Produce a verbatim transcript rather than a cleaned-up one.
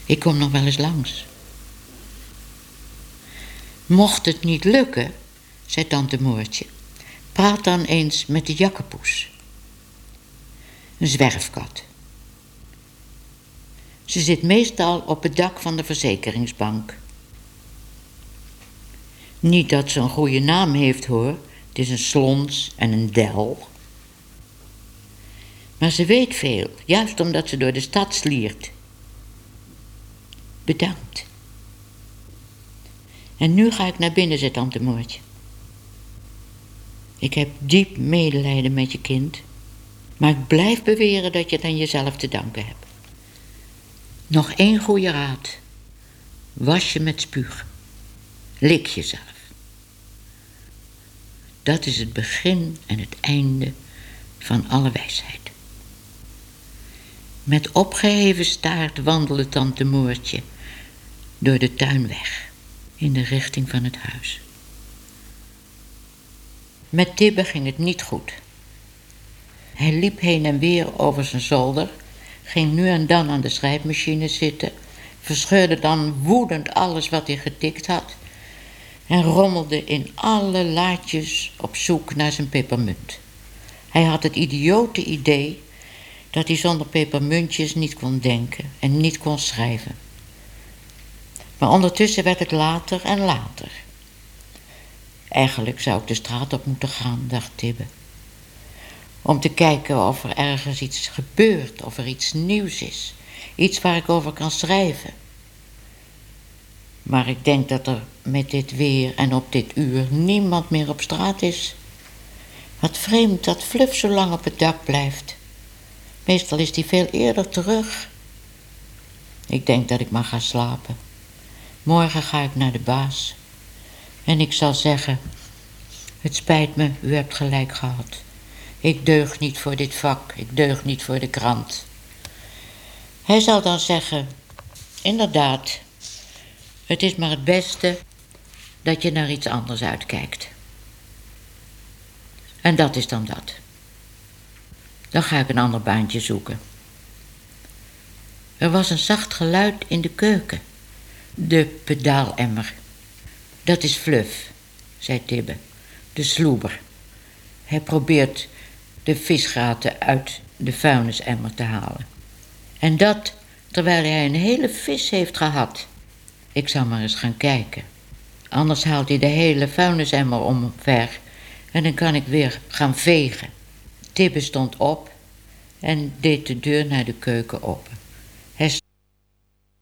Ik kom nog wel eens langs. Mocht het niet lukken, zei tante Moortje, praat dan eens met de jakkepoes. Een zwerfkat. Ze zit meestal op het dak van de verzekeringsbank. Niet dat ze een goede naam heeft, hoor. Het is een slons en een del. Maar ze weet veel, juist omdat ze door de stad sliert. Bedankt. En nu ga ik naar binnen, zei tante Moortje. Ik heb diep medelijden met je kind, maar ik blijf beweren dat je het aan jezelf te danken hebt. Nog één goede raad. Was je met spuug. Lik jezelf. Dat is het begin en het einde van alle wijsheid. Met opgeheven staart wandelde tante Moortje door de tuin weg in de richting van het huis. Met Tibbe ging het niet goed. Hij liep heen en weer over zijn zolder, ging nu en dan aan de schrijfmachine zitten, verscheurde dan woedend alles wat hij getikt had en rommelde in alle laadjes op zoek naar zijn pepermunt. Hij had het idiote idee dat hij zonder pepermuntjes niet kon denken en niet kon schrijven. Maar ondertussen werd het later en later. Eigenlijk zou ik de straat op moeten gaan, dacht Tibbe. Om te kijken of er ergens iets gebeurt, of er iets nieuws is. Iets waar ik over kan schrijven. Maar ik denk dat er met dit weer en op dit uur niemand meer op straat is. Wat vreemd dat Fluff zo lang op het dak blijft. Meestal is hij veel eerder terug. Ik denk dat ik maar ga slapen. Morgen ga ik naar de baas. En ik zal zeggen: het spijt me, u hebt gelijk gehad. Ik deug niet voor dit vak, ik deug niet voor de krant. Hij zal dan zeggen: inderdaad, het is maar het beste dat je naar iets anders uitkijkt. En dat is dan dat. Dan ga ik een ander baantje zoeken. Er was een zacht geluid in de keuken. De pedaalemmer. Dat is Fluff, zei Tibbe, de sloeber. Hij probeert de visgraten uit de vuilnisemmer te halen. En dat terwijl hij een hele vis heeft gehad. Ik zal maar eens gaan kijken. Anders haalt hij de hele vuilnisemmer omver en dan kan ik weer gaan vegen. Tibbe stond op en deed de deur naar de keuken op.